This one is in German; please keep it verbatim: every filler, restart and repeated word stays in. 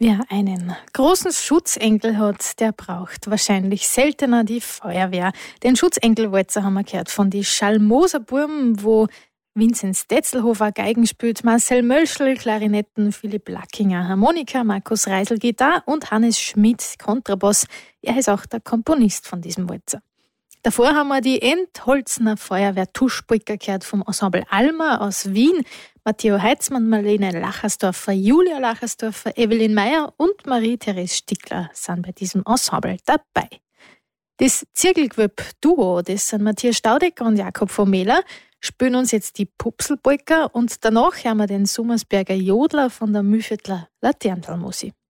Wer einen großen Schutzengel hat, der braucht wahrscheinlich seltener die Feuerwehr. Den Schutzengelwalzer haben wir gehört von die Schalmoser Burm, wo Vinzenz Detzelhofer Geigen spielt, Marcel Mölschl Klarinetten, Philipp Lackinger Harmonika, Markus Reisel Gitarre und Hannes Schmidt Kontrabass. Er ist auch der Komponist von diesem Walzer. Davor haben wir die Entholzner Feuerwehr Tuschbrücker gehört vom Ensemble Alma aus Wien. Matteo Heitzmann, Marlene Lachersdorfer, Julia Lachersdorfer, Evelyn Meyer und Marie-Therese Stickler sind bei diesem Ensemble dabei. Das Zirkelgewölb-Duo, das sind Matthias Staudecker und Jakob von Mehler, spielen uns jetzt die Pupselpolka und danach haben wir den Summersberger Jodler von der Mühlviertler Laternenmusik.